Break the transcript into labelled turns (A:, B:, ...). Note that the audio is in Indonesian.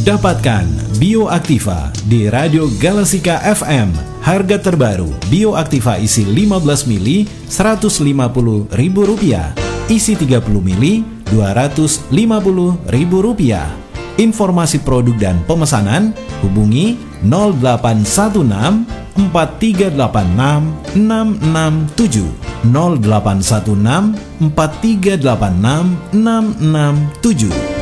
A: Dapatkan Bioaktiva di Radio Galasika FM. Harga terbaru Bioaktiva isi 15 mili Rp150.000, isi 30 mili Rp250.000. Informasi produk dan pemesanan hubungi 0816 4386 667, 0816 4386 667.